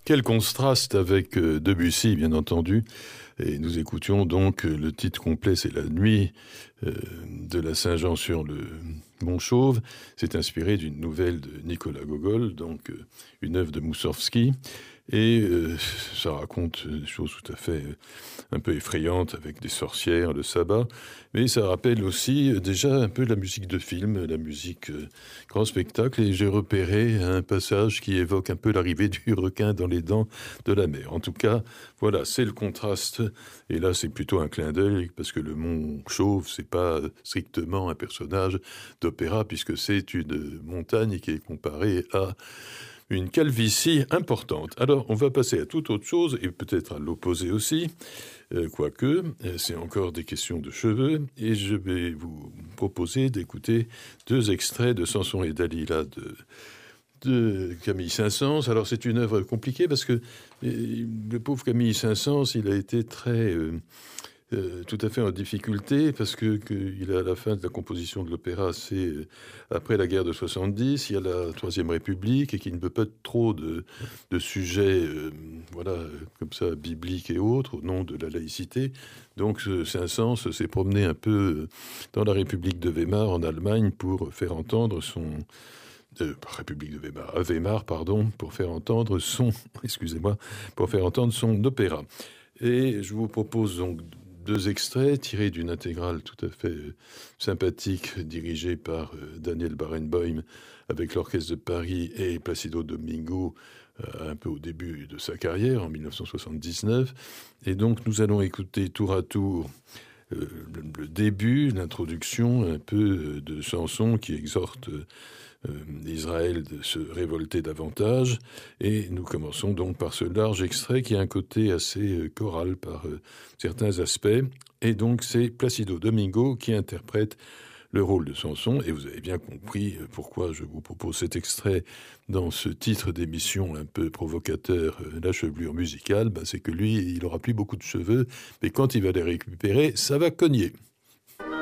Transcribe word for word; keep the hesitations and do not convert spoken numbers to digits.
Quel contraste avec euh, Debussy, bien entendu. Et nous écoutions donc euh, le titre complet, c'est La Nuit euh, de la Saint-Jean sur le Mont-Chauve. C'est inspiré d'une nouvelle de Nicolas Gogol, donc euh, une œuvre de Moussorgsky. Et euh, ça raconte des choses tout à fait euh, un peu effrayantes avec des sorcières, le sabbat. Mais ça rappelle aussi euh, déjà un peu la musique de film, la musique euh, grand spectacle. Et j'ai repéré un passage qui évoque un peu l'arrivée du requin dans les dents de la mer. En tout cas, voilà, c'est le contraste. Et là, c'est plutôt un clin d'œil parce que le mont Chauve, c'est pas strictement un personnage d'opéra puisque c'est une montagne qui est comparée à une calvitie importante. Alors, on va passer à toute autre chose, et peut-être à l'opposé aussi, euh, quoique, euh, c'est encore des questions de cheveux, et je vais vous proposer d'écouter deux extraits de Samson et Dalila de, de Camille Saint-Saëns. Alors, c'est une œuvre compliquée, parce que euh, le pauvre Camille Saint-Saëns, il a été très... Euh, Euh, tout à fait en difficulté parce que, que il est à la fin de la composition de l'opéra, c'est euh, après la guerre de soixante-dix, il y a la Troisième République et qu'il ne peut pas trop de, de sujets euh, voilà, comme ça, bibliques et autres, au nom de la laïcité. Donc Saint-Saëns s'est promené un peu dans la République de Weimar en Allemagne pour faire entendre son... Euh, République de Weimar, euh, Weimar, pardon, pour faire entendre son... excusez-moi, pour faire entendre son opéra. Et je vous propose donc deux extraits tirés d'une intégrale tout à fait euh, sympathique dirigée par euh, Daniel Barenboim avec l'Orchestre de Paris et Placido Domingo euh, un peu au début de sa carrière en dix-neuf cent soixante-dix-neuf. Et donc nous allons écouter tour à tour euh, le, le début, l'introduction un peu euh, de Samson qui exhorte euh, Euh, Israël de se révolter davantage. Et nous commençons donc par ce large extrait qui a un côté assez euh, choral par euh, certains aspects. Et donc c'est Placido Domingo qui interprète le rôle de Samson. Et vous avez bien compris euh, pourquoi je vous propose cet extrait dans ce titre d'émission un peu provocateur, euh, la chevelure musicale. Ben, c'est que lui, il aura plus beaucoup de cheveux, mais quand il va les récupérer, ça va cogner.